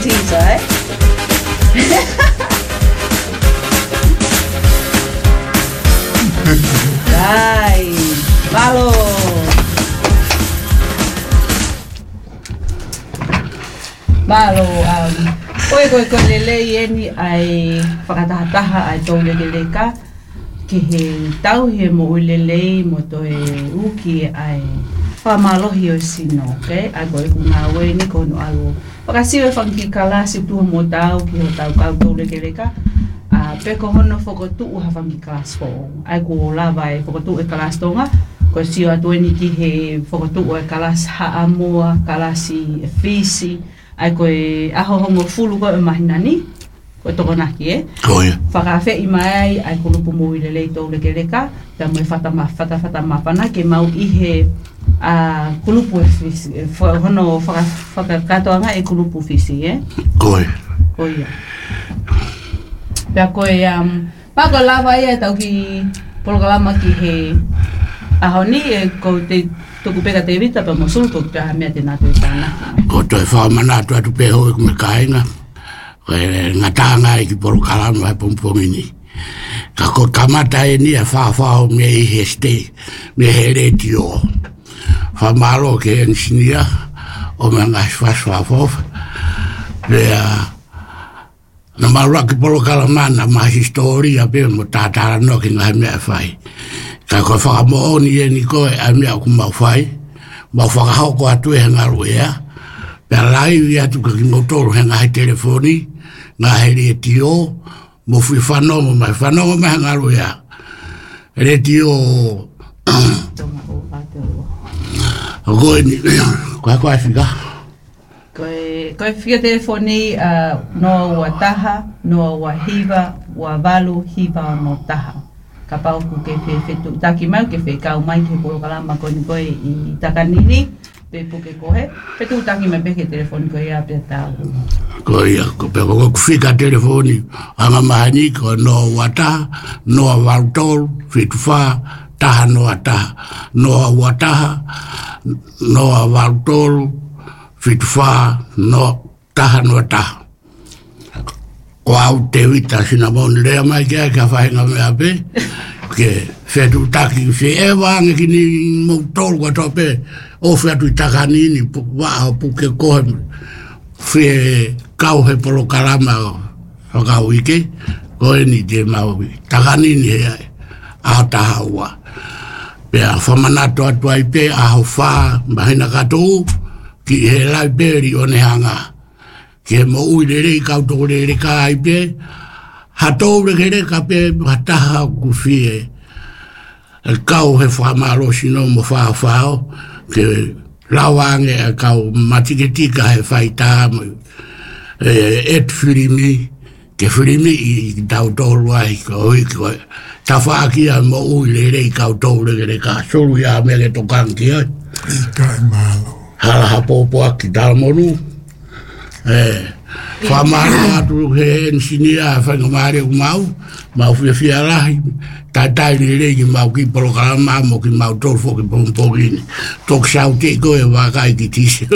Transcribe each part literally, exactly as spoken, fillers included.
teaser, eh? Ai, Malo. Malo, um, koe koe koe lele ieni ai whakatahataha ai tau lele ka ki he tau he mo lele mo to he uki ai whamalohi o sino, okay? Ai koe kuna ue ni kono alu. Whakasiwe whanki kalasi tuha mo tau ki ho tau kau tau lele ka. Uh, peko hono whakotuu ha whanki kalas fo. Ai ko lava e whakotuu e kalas tonga. Ko sio atueni ki he whakotuu e kalas haamua, kalasi e fisi. Ai koe aho hongo fulu koe mahinani. Koe toko naki e. Koe. Whakawhi i mai ai kulupu mui le leito le kereka. Pea moe whatama, whata whata mapana ke mau i he uh, kulupu e fisi. Hono whakakatoanga e kulupu fisi e. Koe. Koe ia. Pea koe, um, mako lava ia tau ki polokalama ki he aho ni e ko te tuku peka te vita pa mo sulko pea mea te natu i tāna. Ko toi whamanatu atu peho e kume kainga. Koe ngatanga e ki polokalama e pompongini. Ka ko kamata e ni a whawhao me i he ste, me he reti o. Whamalo ke ensinia o me ngai whaswafof. Pea na marua ki polokalama na ma historia pe mo tātara no ki ngai mea whai. Ka koe whakamooni e ni koe a mea ku mau whai. Mau whakahau ko atu e ngaru ea. Pea lai i atu ka ki ngotoro he ngahi telefoni. Ngā he reti o. Mo fui whanongo mai. Whanongo mai ngaru ea. Reti o. Koe ni. Koe koe whika. Koe, koe whika telefoni uh, noa ua taha, noa ua hiva, ua valu, hiva no taha. Ka pau ku ke whe whetu taki mau ke whe kau mai ke polokalama koe ni koe i takanini, pe puke kohe. Whetu taki mai peke telefoni koe ia pia tau. Koe ia, ko pe ko whika telefoni, anga mahani ko noa ua taha, noa valu tolu, whetu wha, taha noa taha, noa ua taha, noa valu tolu, whetu wha, noa taha noa taha. Ko au te wita sina mauni rea mai kia kia whahinga mea pe. Ke whetu taki se e wange ki ni mou tolu kwa tope. O whetu takani ni waa puke kohe. Whe kau he polokalama whakau ike. Koe ni te maui. Takani ni he aho taha ua. Pea whamanato atu ai pe aho wha mahina katou. Ki he lai peri o ne hanga. Ke mo ui le rei kau toko le rei ka ai pe, hatou le ke rei ka pe hataha ku fie. E kau he whamaro sino mo whao whao, ke lawange e kau matiketika he whaita mo. E et whirimi, ke whirimi i tau tolu ai ka hui koe. Ta whaakia mo ui le rei kau toko le ke rei ka suru ia me ke tokanki ai. I kai malo. Hala hapopo aki talmonu. Eh, whamaro atu he ensinia whanga maare u mau, mau whia whia rahi, tai tai ni rei ki mau ki polokalama mo ki mau tolfo ki pompogini. Tok sau te koe wakai ki tise.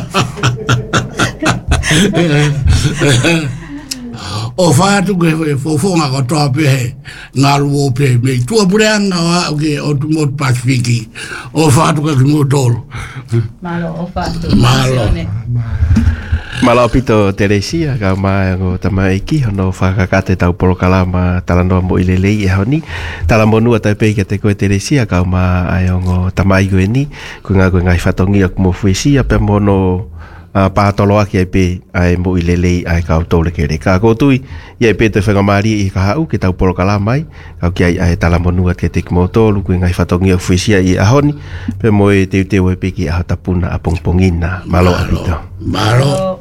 O whaatu ke whofonga ko toa pehe, ngā ruo pehe mei. Tua pureanga o au ke o tu motu Pasifiki, o whaatu ka ki motoro. Malo o whaatu. Malo. Malo pito Teresia ka mai ngo tamaiki hono whakakate tau polokalama talanoa mo ilelei e honi talamonua tai pei te koe Teresia ka ma ai ngo tamaigo ni ko nga ko ngai fatongi ak mo fuisia pe mono pa tolo aki ai pe ai mo ilelei ai ka tole kere ka ko tui ia pe te whenga mari i ka hau ke tau polokalama ai ka ki ai ai talamonua ke te mo tolu ko ngai fatongi ak fuisia i ahoni pe mo te te we pe ki a tapuna apongpongina malo apito malo